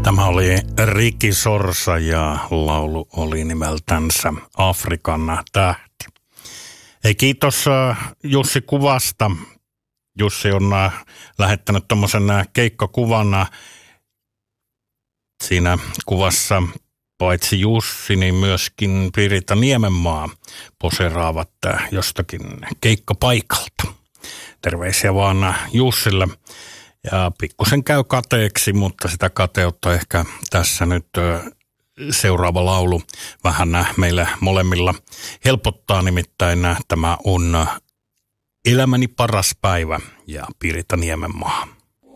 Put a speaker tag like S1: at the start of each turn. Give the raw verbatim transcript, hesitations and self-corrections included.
S1: Tämä oli Ricky Sorsa ja laulu oli nimeltänsä Afrikan tähti. Ei, kiitos Jussi kuvasta. Jussi on lähettänyt tommosen keikkakuvan. Siinä kuvassa paitsi Jussi, niin myöskin Pirita Niemenmaa poseraavat jostakin keikkapaikalta. Terveisiä vaan Jussille. Ja pikkusen käy kateeksi, mutta sitä kateutta ehkä tässä nyt seuraava laulu vähän meille molemmilla helpottaa. Nimittäin tämä on Elämäni paras päivä ja Pirita Niemenmaa.